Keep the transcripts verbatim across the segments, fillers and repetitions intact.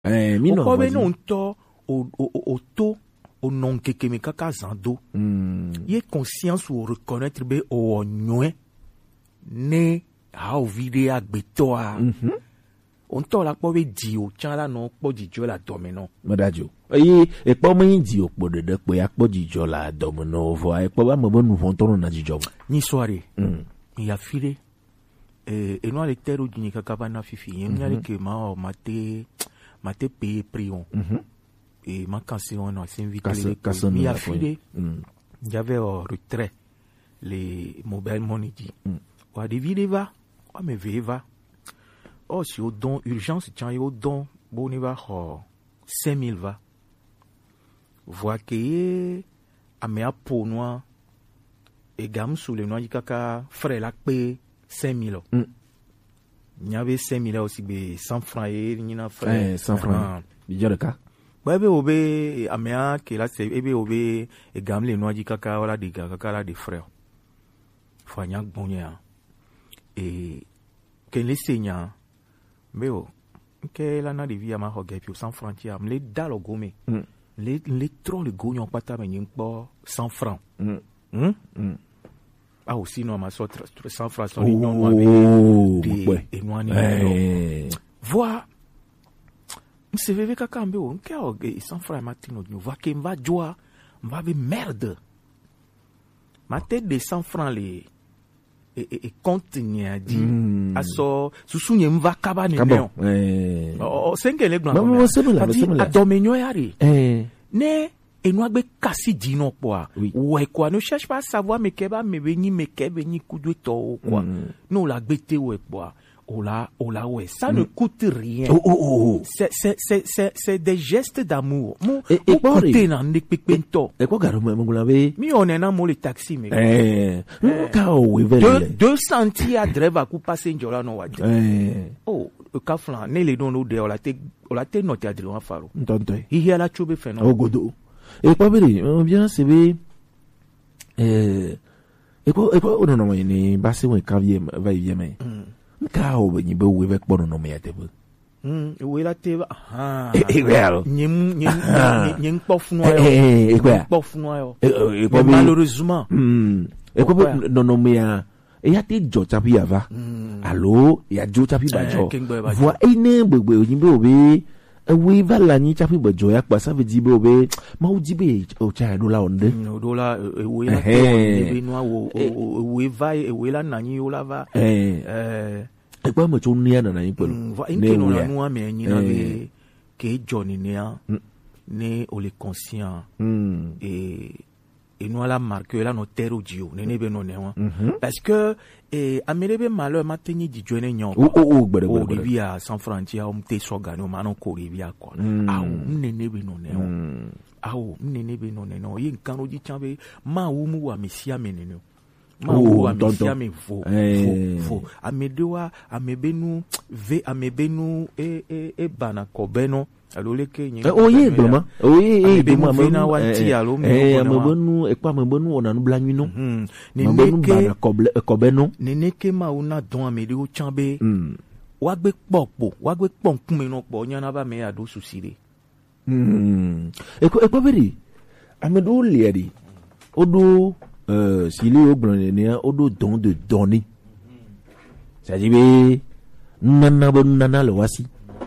Eh, mi no. Ko be no nto o o to o non keke me kaka zando. Ye conscience ou reconnaître be o nyoe ne a o vide agbeto a. On to la po be di o chan la no po di jo la domino. Madajo. Oye, e po mo yin di o po de de pe ya po di jo la domino vo e po ba mo bo nu fon to na di jo. Ni soirée. Mm. Il y a filé e e no le tero di ni kaka ba na fifi. Yen ya le ke ma o mate mate payer prion. Mhm. Et ma canción on s'est invité les il y a filé. Il y avait au retrait les mobile money dit. Wa de vide va. Wa me ve va. Oh, si au don urgence, tiens, au don, bon, il va, oh, cinq mille va. Vois que, à mes apôts noirs, et gamme sous les noix, il y a frère la paix, cinq mille. Il y avait cinq mille aussi, cent francs, il y a frère. cent francs. Il y a le cas. Ouais, ben, au bé, à mes a, que là, c'est, et ben, au bé, et gamme les noix, il y a caca, des caca, là, des frères. Faut y a bon, et, qu'elle les seigneur, mais oh, que la na de vie à ma rogue puis cent francs tiens, les dalles au gommé, les les trop le gognon pas ta mais pas cent francs. Ah aussi non ma sorte cent francs sont les non noirs et noirs ni vois c'est vivre caca mais oh que cent francs matin nous voit que va joie va be merde ma tête de cent francs les et et continue à dire à so susunye mva kaba ni neo eh o sengele gba mo se me la se me la adomenyo yari eh ne enu agbe kasi dino kwa ouais quoi ne cherche pas à savoir mais keba me beni me kebe ni kudu to quoi non la gbete ouais quoi oh là oh là ouais ça ne coûte rien oh oh oh c'est c'est c'est c'est c'est des gestes d'amour mon côté na ndepepento e ko garo mo la ve mi on est na mo le taxi mais eh ka o we deux centimes à driver ku passenger là no wa eh oh le kaflan ne le don no de la te la te note à de lo faro ntonto il y a la chobe fait non o godo e ko bere bien c'est be eh e ko e ko no no ni ba se won ka vie va vie mais ka o be ni be we be kpono no me yate be mm we la te ah e well nyim nyim nyim pofunu ayo e kwa pofunu ayo e ko malheureusement mm e ko no no me ya e ya te jo tapi ava allo ya jo tapi ba jo voi ene gbegbe oyin be obe e we va la ni tapi ba jo ya pa ça veut dire be obe ma o di be o cha do la onde no do la e we la te be no wo we va e we la na ni o la va eh eh e kwa mo cho ni na na ni pelu ne no la no me ni na be ke Johnny ne ne o le conscient et et nous la marque là no terre dio ne ne be no ne wa parce que et amelebe malheur mateni di joine nyon oh oh oh gbere gbere o via cent francs tia o mte so gano ma no ko via quoi ah ne ne be no ne wa ah ne ne be no ne no yin kan o di chambe ma wu mu wa mesia menene ma wu wa mesia me vo vo amedewa amebenu ve amebenu e e e bana kobeno alole ke nyi o ye gboma o ye e gboma mo na wa ti alo mo e mo bonu e pa mo bonu ona nu blanyu no ni ne ke koble kobeno ni ne ke ma una don amede o chambe wa gbe popo wa gbe ponkun me no po nyana ba me ado susire mm e ko e ko beri amedo lieri odo euh s'il est au blanc odo don de donner ça dit be nana bon nana le wasi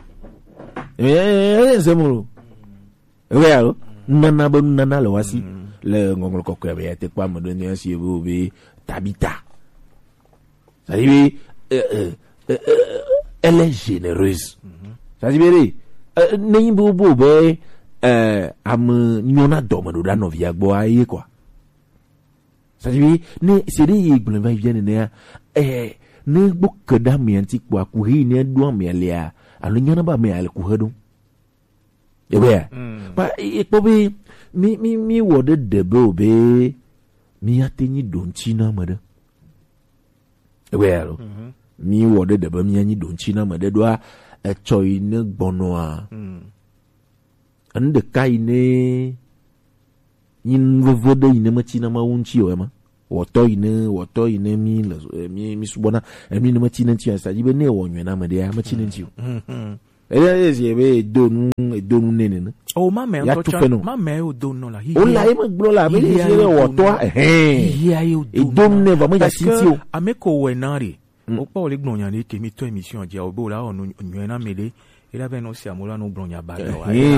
eh c'est mon ouais nana bon nana le wasi le ngongol kokko be ete kwa mo donner si vous be tabita ça dit be elle est généreuse ça dit be ne bo bo be euh am nyona domo do da novia gbo aye quoi ça dit ne c'est des igble va vient ne eh ne bokka da mi anti kwa ku hi ne do mi alia alo nyana ba mi al ku hedo e be ba e ko be mi mi mi wo de de be mi ateni donchi na mada e be alo mi wo de de be mi anyi donchi na mada do a e choi ne gbono a ande kai ne yin vovo de ine machi na ma unchi o ma woto ine woto ine mi mi mi subona mi ne machi na chi asa jibe ne wo nwe na ma de ya machi na chi e se be donu donu nene o ma me ya to tu cha feno ma me o donu la o la e ma glo la be Iya, se le iya, wo to donu. eh iya yo e donu ne va mo ya parce siti o que ameko wenari o pa o le gnonya ni ke mi to émission dia o bo la onu nyena mede il avait non si amola no gnonya ba do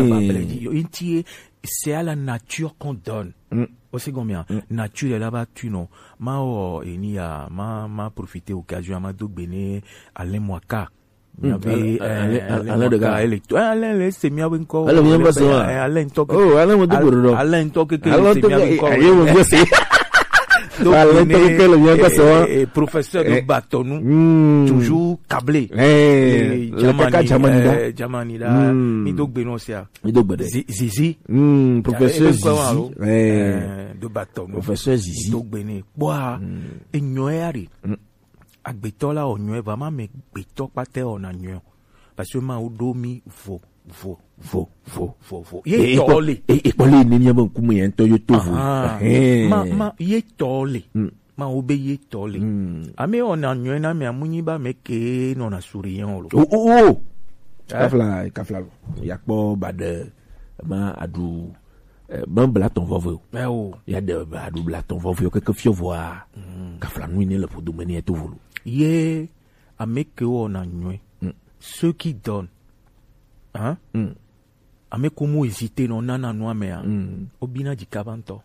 c'est à la nature qu'on donne. Mm. Aussi combien mm. nature là-bas tu non ma o eni a ma ma profiter occasion ma do bene Alain Mwaka. Il y avait Alain de gars électo Alain c'est mieux encore Alain bien ça Alain to oh Alain mo do Alain to que c'est mieux encore Alain c'est Alain to que le bien ça professeur de bâton toujours câblé eh Jamani Jamani là mi do beno sia mi do bede Zizi professeur Zizi eh de bâton professeur Zizi do bene boa e nyoyari agbetola onyo vraiment me gbeto pate ona nyo parce que ma odomi vo vo vo vo vo vo ye tole e pole ni mi ba kumu yen to yo to vo ma ma ye tole ma obe ye tole ame ona nyo na me amunyi ba me ke no na souriant lo oh oh kafla kafla yakpo bade ma adu ban blaton vovo eh oh ya de adu blaton vovo que que fio voir kafla nu ni le pour dominer tout volo ye ameke ona nywe ceux qui donnent hein mm. ameko mo hésiter non nana no amea mm. obina dikabanto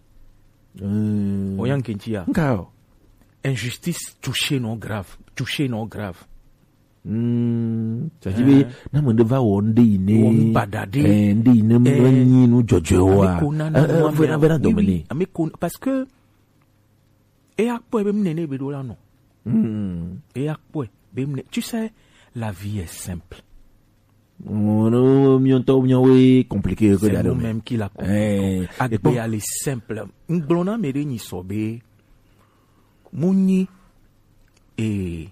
mm. oyankentia ngao injustice touché non grave touché non grave mm ça dit na mo deva wonde ine on badade eh ndi ine mwanyi no jojo wa vera vera dominer ameko parce que et akpo ebe mnene be do la non mm. et akpo be mne tu sais la vie est simple. Non, miento miawe compliqué que c'est nous-mêmes qui la comprenons. Agbe elle est simple. Nglona mere ni sobe. Muni et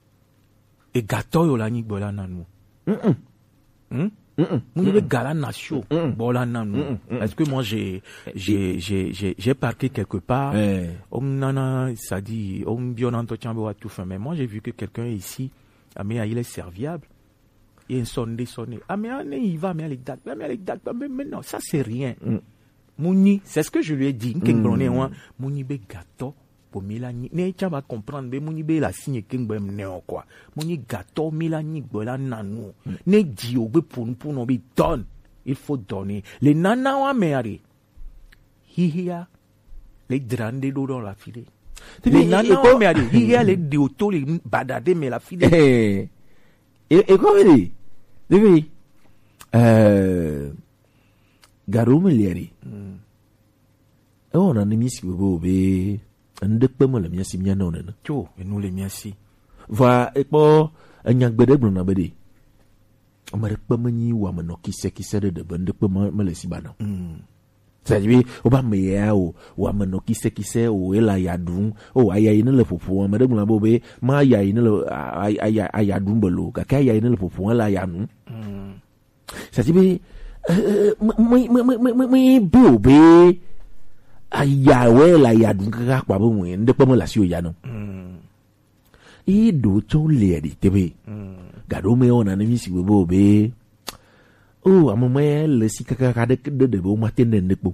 et gato yo la ni bola nanu. Mm. Mm. Muni le gala nasio bola nanu. Parce que moi j'ai j'ai j'ai j'ai j'ai parqué quelque part. On nana ça dit on bionanto chambe wa tout fait mais moi j'ai vu que quelqu'un ici ah mais il est serviable. Il y a un sonné sonné. Ah mais il va mais il date mais il date mais non ça c'est rien. Mm. Mouni c'est ce que je lui ai dit. Qu'engloné moi mouni be gâteau pour milani. Ne tu vas comprendre be mouni be la signe qu'engbe néo quoi. Mouni gâteau milani bola nanou. Ne dio be pour nous pour nous be donne. Il faut donner. Les nana wa mère. Hiya les drande dans la file. Les nana wa mère. Hiya les dioto les badade mais la file. Et et quoi dit? Devi euh garume liari. Oh na nimisi bobo be ndekpe mo le miasi mia no na. Cho, et nous les miasi. Va e po anyagbede gbon na bede. O mare pe manyi wa mo no kise kise de de ndekpe mo le sibana. Mm. C'est-à-dire o ba me ya o wa mo no kise kise o ela ya dun o aya yin le popo mo de gbon bo be ma ya yin le aya aya dun belo ka ka ya yin le popo la ya nu. Mm. C'est-à-dire me me me me me bo be aya we la ya dun ka kwa bo mo ndekpe mo la si o ya no. Mm. E do to le di tebe. Mm. Gado me ona na mi si bo be. Oh, amome le si kaka kade de de bo matin de nekpo.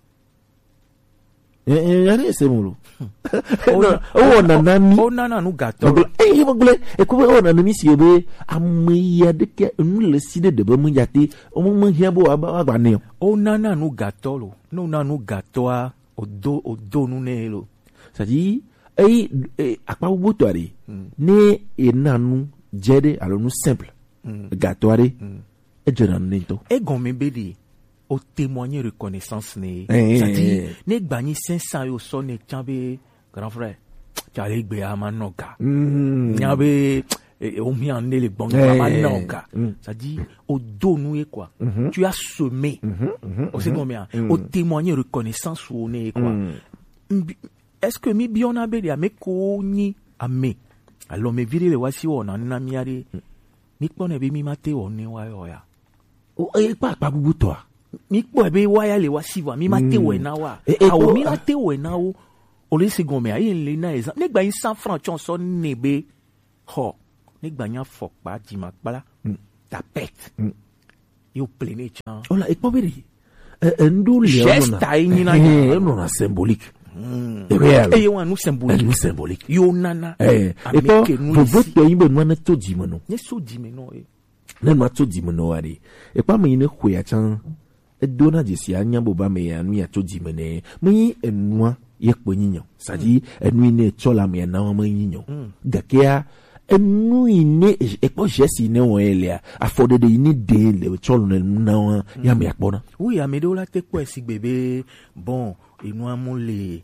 Eh eh, allez c'est mon. Oh na na mi. Oh na na nu gato. Eh mongole, e ko oh na mi si obe ameya de ke nu le si de de bo munjati, o mo hia bo aba ba ne. Oh na na nu gato lo. No na nu gato a odo odo nu ne lo. Ça dit eh akpa bo to ari. Ne e nanu jede alors nous simple. Gato ari. Et gomme bedi au témoigner reconnaissance ne c'est-à-dire ne gbani cinq cents yo sonne chambe grand frère chale gbe amanoga nyabe o mi en le bon amanoga c'est-à-dire au donu quoi tu as semé au c'est combien au témoigner reconnaissance ou ne quoi est-ce que mi biona bedi ameko ni ame alors me vire le wasi ona na miare ni pone be mi mate one wa yo ya o e pa pa bubu to ni po be wa ya le wa siwa mi mate we na wa a o mi mate we na o o le se gome ayi le na exa ne gba yin cent francs chon so nebe ho ne gba yan fo pa di ma pala tapette. Yo plené chan. Ola ekpobiri. Endo le Gesta inina eh non symbolique. E real. E yo anu symbolique. Anu symbolique. Yo nana. Eh. Et pas vous vote yimbe nwana to dimano. Ne so dimeno e. Na ma to dimano ari. Et pas me ne khoya chan. E dona disi anya boba me ya nu ya to dimene. Me enwa ye kponyinyo. Sadi enu ne chola me na ma nyinyo. Gakia enu ine e po jesi ne won elia afode de ini de le cholo na ya me akpona. Oui, amedo la te kwa si bébé. Bon, enu amu le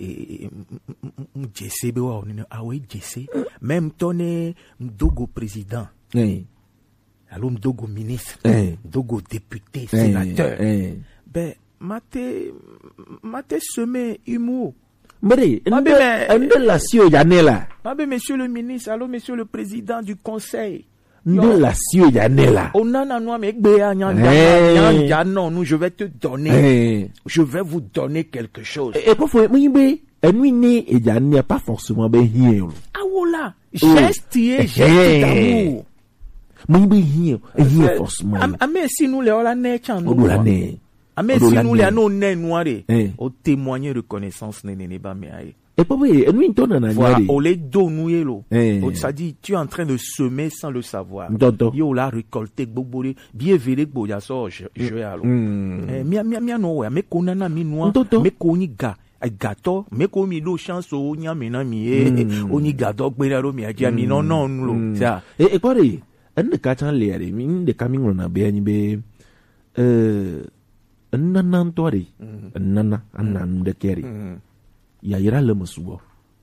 jesse be wa oni awe jesse. Même tonne mdogo président. Eh. Alors mdogo ministre. Eh. Mdogo député, sénateur. Eh. Ben mate mate semé humour. Mbere, ende la sio janela. Mabe monsieur le ministre, allô monsieur le président du conseil. Ende la sio janela. Onana noa me gbe ya nyanja non, nous je vais te donner. Je vais vous donner quelque chose. Et parfois mimbe, enu ne e janela pas forcément be hien. Ah voilà, geste et geste d'amour. Mimbe hien, e hien forcément. Ame si nous le ola ne chan nous. Ola ne. Ame si nous le no ne noire. Au témoigner reconnaissance ne ne ba me aye. Et pas oui, enu ntona na voilà, nyari. on les donne yelo. Ça dit tu es en train de semer sans le savoir. Yo la récolter gbogbo bien véré gbo ya so je je alo. Eh mi mi mi no we me konana mi noa me koni ga gato me ko mi lo chance o nya mi na mi e oni gato gbere ro mi aja mi no no lo. Ça. Et et quoi de en ka chan le ari mi de coming na be ani be euh nana ntori nana anan de keri. Ya yira le musubo.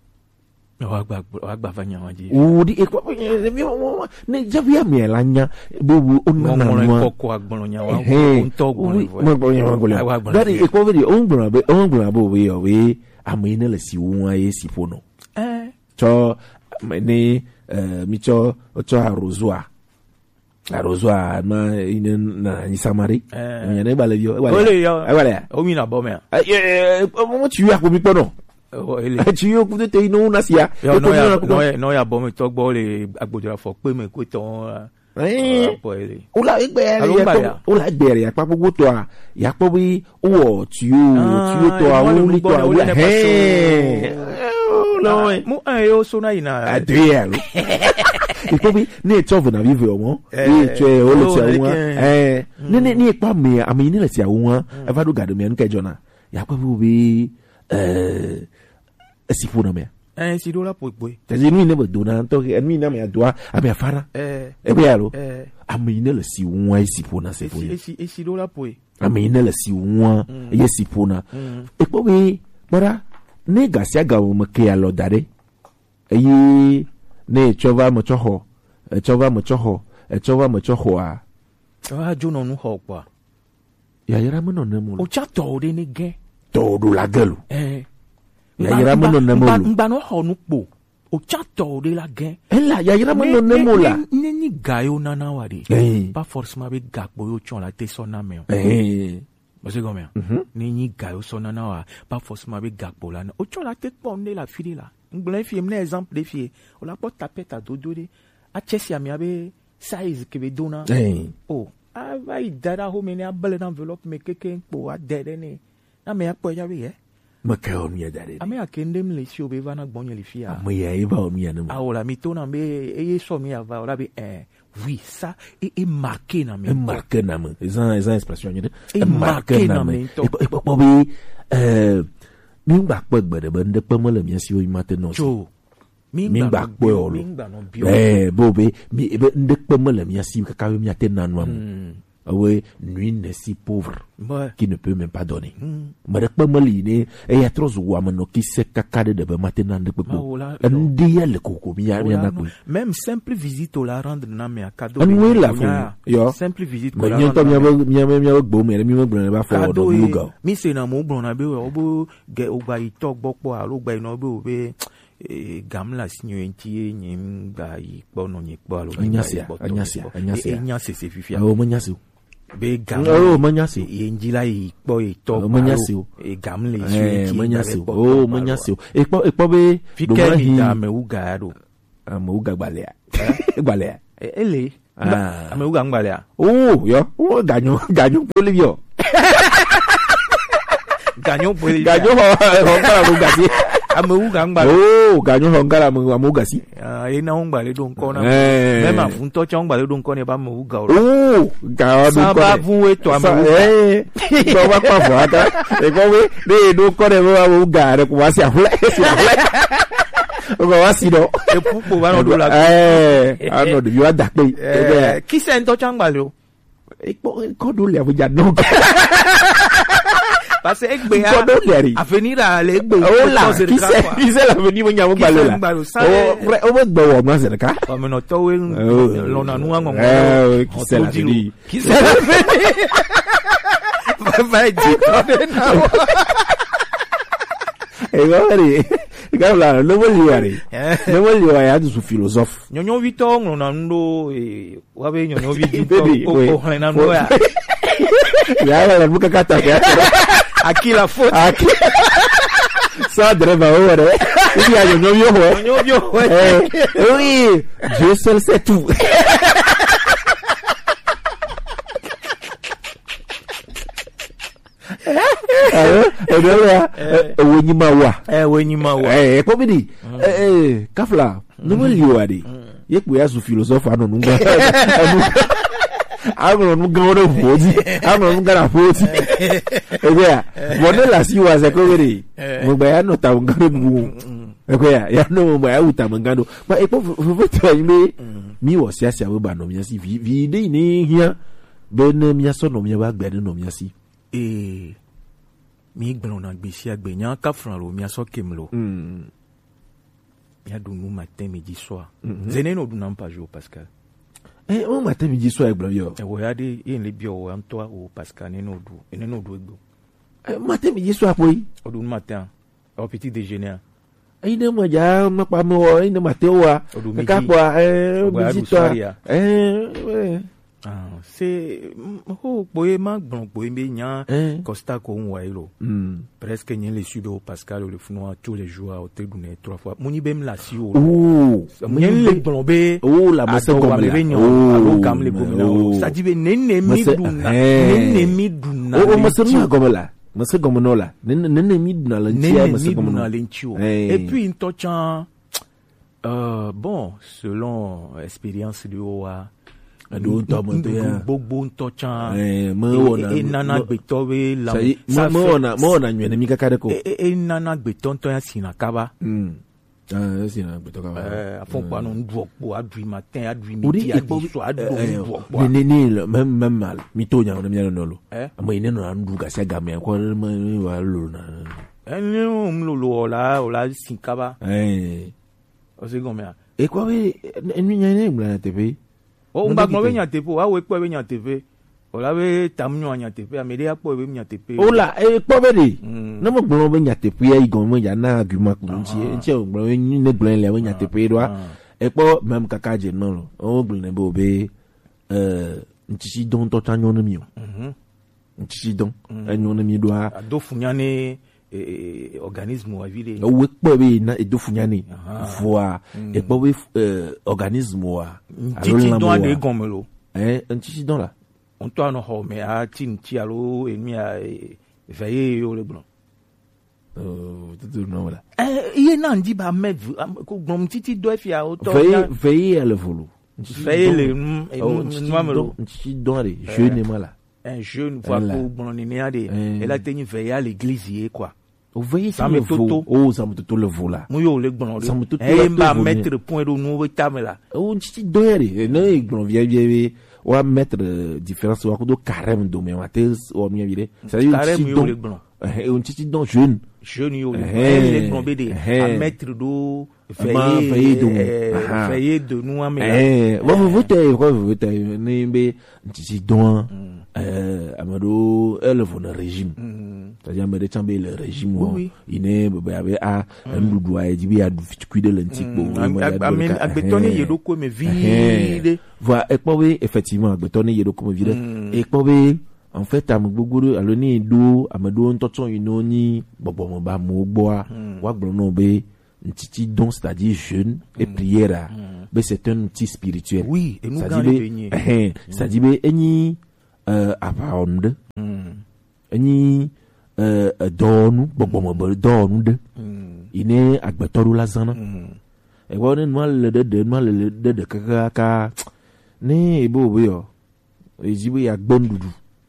Wa gba wa gba fanya waji. O di e kwa ne javia mi elanya be wo onana no koko agbon nya wa nto gbon. Mo gbon nya wa gbon. Dari e kwa be on gbon be on gbon abo we o we amene le si won aye si fono. Eh. Cho ne eh mi cho cho arozwa. Arozwa ma ine na ni samari. Eh ne bale yo. Ole yo. E wale. O mi na bo me. Eh mo tu ya ko mi pono. Tu yo ku te ino na sia. No no no ya bo me to gbo le agbodura fo pe me ko ton. Eh. Ola egbe ya. Ola egbe ya pa gbogbo to a. Ya po bi o tu yo tu yo to a o li to a o. Eh. No. Mo an yo so na ina. Adriel. E po bi ne tove na vive o mo. E che o le tia wa. Eh. Ne ne ni pa me ami ni le tia wa. E va do gado me nka jona. Ya po bi eh si funa me. Eh si do la po po. Tazi ni ne do na to mi na me adoa abi afara. Eh. E be alo. Eh. Ami ne le si wa si funa se fo. E si e si do la po. Ami ne le si wa e si funa. E po bi mara ne gasia ga o me ke alo dare. Eyi ne chova mo choho. E chova mo choho. E chova mo choho a. Ah jo no nu ho pa. Ya yara mo no nemu. O cha to de ne gen. To do la gelu. Eh. Ya yara mo no nemu. Ngba no ho nu po. O cha to de la gen. Ela ya yara mo no nemu la. Ni ni gayo nana wadi. Pas forcément be gakbo yo chon la te sona me. Eh. Parce que combien? Ni ni gayo sona na wa. Pas forcément be gakbo la. O chon la te ponde la fili la. Ngblon fi me exemple de fi. O la po taper ta dodo de. A chesi ami abe size ke be dona. Oh. Ah va i dada ho me ne abele enveloppe me keke po a dede ne. Na me akpo ya be ye. Ma ka o mi dade. Ame akende me le si obe va na gbonye le fi a. Ma ya e ba o mi anu. Ah o la mi to na be eye so mi ava o la be eh oui ça et est marqué na me. E marqué na me. Eza eza expression ni de. E marqué na me. E po be eh mi ngba po gbede be nde pe mo le mi si o imate no. Jo. Mi ngba po o lo. Eh bo be mi nde pe mo le mi si ka ka mi ate na no am. Oui, lui n'est si pauvre ouais. Qui ne peut même pas donner. Mais de pas maline et y a trop de wamano qui se cacade de maintenant de beaucoup. Un dia le coco mi a rien à couper. Même simple visite au la rendre na me a cadeau. Oui la fois. Yo. Simple visite. Mais n'y a pas mi a mi a mi a beau mais mi me brûle pas fort do yoga. Mi se na mo brûle na be obo ge ogba itok bokpo alo gba ina be obe gamla sinyo enti nyimba ikpo no nyikpo alo. Anyase anyase anyase. Anyase se fifia. O manyase. Be gam oh manyasi e njila e po e to manyasi e gam le eh manyasi oh manyasi e po e po be fikemi da me uga do am uga gbalea gbalea ele Ah. Ame uga ngbale a. Oh, yo. Oh, ganyo, ganyo poli yo. Ganyo poli. Ganyo hongkala mugasi. Ame uga ngbale. Oh, ganyo hongkala mugasi. Ah, ina ngbale don kona. Eh. Même afunto cha ngbale don kona ba me uga o. Oh, gawa don kona. Saba vuwe to ame uga. Eh. Ko ba kwa fuata. E ko we, de do kona ba uga re ko wasi afule. Ko wasi do. E pupo ba no do la. Eh, ano de yo adape. Eh, ki se nto cha ngbale o. E ko do le abuja no. Parce que egbe a avenir à l'egbe oh là qui c'est qui c'est l'avenir mo nyamu balo la oh o bo gbo mo se ka comme no to we lo na nu ango eh qui c'est l'avenir qui c'est l'avenir va dire na e gori gabla no mo liwari no mo liwari adu su philosophe nyonyo vitong lo na ndo e wa be nyonyo vitong ko ko na ndo ya ya la buka kata ya Aqui la faute. Aqui. Ça dreva ora. Il y a yo yo ho. Yo yo ho. Eh oui, Dieu seul sait tout. Eh, eh là, eh woni mawa. Eh woni mawa. Eh, ko bidi. Eh eh, kafla. No mo liyo ade. Ye ku ya su philosophe anu nunga. Agora não ganhou no pode, agora não ganha pode. Egoia, quando ela se usa cobre, o banho não tá um ganho bom. Egoia, já não o banho tá um ganho. Mas é por por ter me me o se ase aba no minha si vi vi de nem hia, ben minha só no minha ba gbe no minha si. Eh, mi gbon na gbe si agbe nya ka fran lo minha só kemlo. Mm. Ya do no matin midi soir. Zene no do nan pas jour Pascal. Eh, on matin midi soir avec blanc. Eh, regardez, il y a les bio en toi ou Pascal neno do, et neno do ego. Eh, matin midi soir poi. Au do matin, au petit déjeuner. Eh, ne mo ja ma pa mo, eh, ne matin wa. Ka kwa eh midi soir. Eh, ouais. Ah, c'est oh boye ma bon boye me nya Costa ko nwa ilo. Presque nyen le sud au Pascal le fnoa tous les jours au te donner trois fois. Moni bem la si o. Oh, nyen le blombe. Oh, la messe comme la. Oh, comme le comme ça dit nenne mi duna. Nenne mi duna. Oh, messe na comme la. Messe comme no la. Nenne nenne mi duna la ntia messe comme no. Et puis une tochan euh bon, selon expérience de Oa ado to mo to ya gbogbo ntochan eh mo wona e nana gbeto we la mo wona mo wona nwene mi kakade ko e nana gbeto nto ya sina kaba mm ah sina gbeto kaba eh afon pa no ndu opo adui matin adui midi adui so adui opo ni ni même même mal mi to nya no mi no lo mo ine no ndu ga se ga me ko mo wa lo na eni o mlo lo la o la sin kaba eh o se gomea e kwa we eni nya ne mla te pe o ngba gbo we nya te po wa we po we nya te pe o la we tamnyo nya te pe amede ya po we nya te pe o la e po be de na mo gbo we nya te pe ya igon mo ya na argument ku nti e nti o gbo we ne gbo le we nya te pe do e po même kaka je no lo o gbo ne bo be euh nti si don to tanyo no mi o mhm nti si don enyo no mi do a do funya ne e organisme wa vile o we po be na e do funya ne fois e po we organisme wa titi don de gomelo eh nti si don la on to no ho me a tin ti alo e mi a veiller yo le blanc euh tout non là eh il na ndi ba me ko gbom titi do fi a o to veiller veiller le volo veiller le no nti don re je ne mala un jeune voit ko bon ni ne ade elle a tenu veiller à l'église y quoi o veille ça me toto oh ça me toto le vola mo yo le gbon ça me toto e ba mettre point do nou tamela o nti doere no e gbon vie vie wa mettre différence wa ko do carême do me matel o mi vire ça y carême yo le gbon e on nti don jeune jeune yo le gbon be de à mettre do veiller veiller do veiller de nous amela eh vous votez quoi vous votez ni be nti don euh amado elle vont régime c'est-à-dire me chambe le régime il est ba ba a ndudu a dibi a du fitikuide lentik bo amen agbetone yedo ko me vide voilà et quoi oui effectivement agbetone yedo ko me vide et quoi oui en fait am gbogbo aloni do amado ntotun inoni bobo mo ba mo gbo a wa gboro no be petit don, c'est-à-dire jeûne et prière, mais c'est un outil spirituel. Oui, et nous c'est-à-dire, c'est-à-dire, any around, any donu, bon bon bon donu, il est agbatorou la zana. Et voilà, nous le de de nous le de de kaka, ne beau bio, et j'y vais à bon doudou.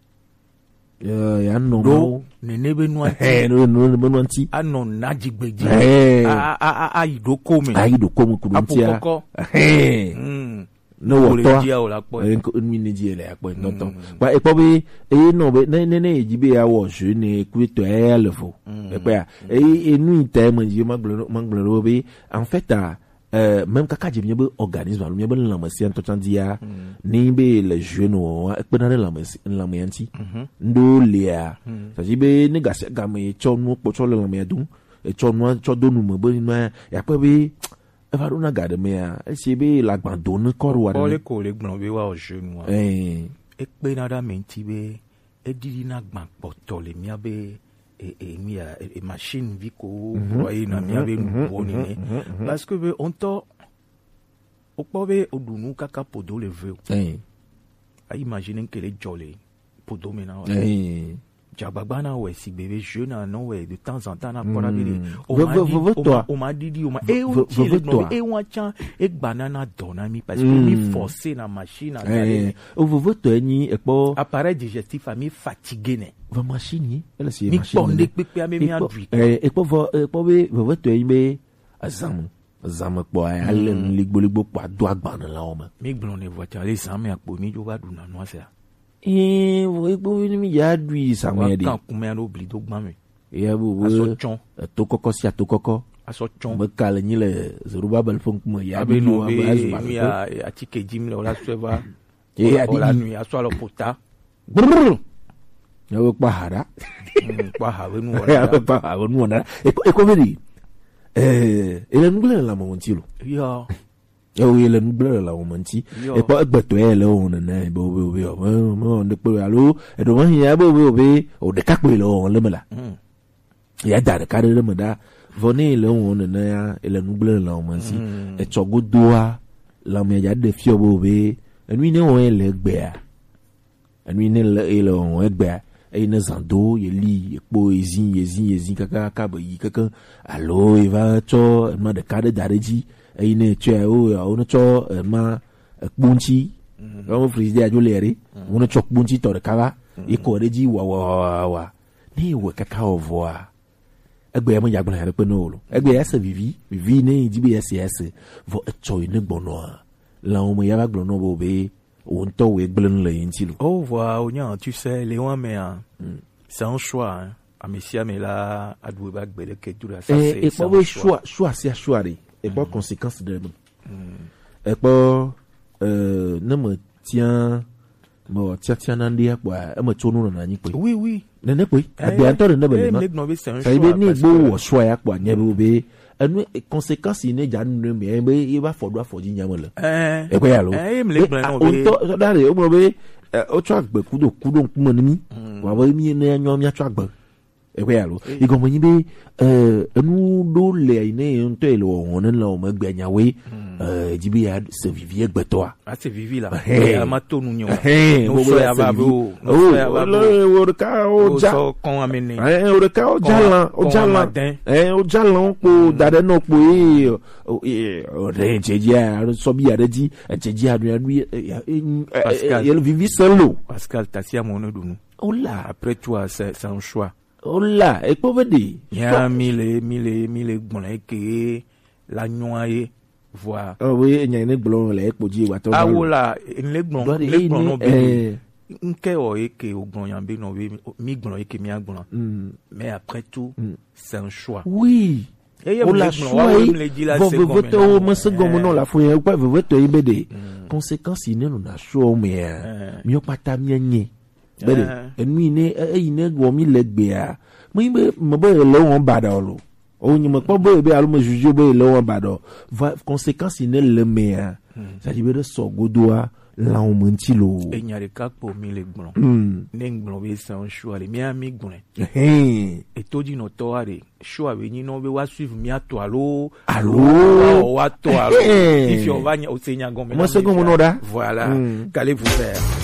Ya non ne ne be no eh no no no no anti anon najigbeji eh a a a ido kome ai do komo ku ntia eh no wo to en ko mi ne die le apo ntonton ba e po be e no be ne ne ne jibe ya wo je ne ku to e le fo e pa e e nu ite mo ji ma gblo ma gblo be en fait a Euh, même kaka je bien organisme lu bien la machine to tandia ni be le jeune o e pe na la machine la mianti ndo lia ça dit be ni gase ga me cho nu po cho le la me dun e cho nu cho do nu mo be ni ya pe be e va na ga de me a e se be la abandonne corps wa o le ko le gbon be wa o jeune wa eh e pe na da menti be e di na gban poto le mi abe et et mi a et machine vico royer na mi ave nous bonine parce que on to o pove odunu kaka podo le veu eh a imaginer que les jolly podo mena eh jabagana ouais si bébé jeune non ouais de temps en temps na pour abili o ma didi o ma e o ti le no e wa chan e banana dona mi parce que mi forcer na machine eh o vovo to ni e po appareil digestif a mi fatigué ne va machine elle c'est machine mi ponde pepe a mi andui eh e po vo e po be vovo to be azam azam po ale ligbo ligbo pa do agbana la o ma mi gbon ne voiture les sam apo ni jo ba du na no asa eh wo igbo ni mi ya dui samuel de kan kuma no bli do gban mi ya bu aso chon to koko si to koko aso chon be kala ni le Zorobabel fon kuma ya be no be mi a atike jim le ola sueva e ola nu aso lo pota ya wo pa hara pa hawe nu ya pa hawe nu na e ko vedi eh ele ngle la mo ntilo ya ya o ele ngle la mo nti e pa egbeto ele o na na bo bo bo mo de pe alo e do ma ya bo bo be o de ka pe lo le mala ya da de ka de me da vone le o na na ele ngle la mo nti e chogodoa la me ya de fio bo be enu ne o ele gbe a enu ne ele o egbe a e na zando ye li po ezin ezin ezin kaka ka ba yi kaka alo e va cho ma de ka de dareji e ne che o o no cho ma kpunchi o freeze dia jo leri o no cho kpunchi to de kaba e ko de ji wa wa wa ni we kaka o voa egbe mo yagbon ya pe no lo egbe ese vivi vivi ne ji bi ese ese vo cho ne gbono la o mo ya ba gbono bo be on to we gblon le yintilo oh voilà on tu sais Léon mais mm. c'est un choix hein. A messia mais là a doué bag belle que tout là ça c'est et pas choix choix c'est choix et pas conséquence de et pas euh ne me tiens mo tia tia nandia kwa e mo tonu na nyi pe oui oui ne ne pe a bien to ne be no c'est un choix ça ni bo wo choix ya kwa nya be anu conséquence ne ja nu me be e ba fodo afoji nya mo le eh e ko ya lo eh me le plan o to dare o mo be o twa gbe kudo kudo nkumo ni wa ba mi ne anyo mi atwa gbe e ko ya lo e go mo yin be euh anu do le ne nto ele wo ne la o mo gbe nya we euh jibi ya se vivie gbe to a ah c'est vivi là e ma to nu nyo no so ya ba bo o o ka o ja so kon amene eh o ka o jalan o jalan eh o jalan ko dare no po e o re jeje a so bi ya reji jeje adu adu e vivi solo Pascal tasia mo no dunu oh là après toi c'est c'est un choix oh là e po vedi ya mille mille mille gbon ke la noyer voir oh oui nya ne gbon le epo ji wa to ah wala le gbon le gbon no be nke o eke ogbon yan be no be mi gbon eke mi agbon mais après tout c'est un choix oui oh la choix vous vote au moins second non la foi pas vous vote I B D conséquence ine no na show me mi o pata mi enye bede enu ine e ine go mi legbe a mo be mo be le won bada lo o nyi mo po be be alo mo juju be le won bada conséquence ine le me a ça dit be so godoa la o mentilo e nyare ka po mi le gbon mm ne gbon be san show ale mi ami gbon eh e toji no to are show ave ni no be wa suivre mi ato alo alo wa to alo if you va o senya gombe mo se gomo no da voilà qu'allez-vous faire?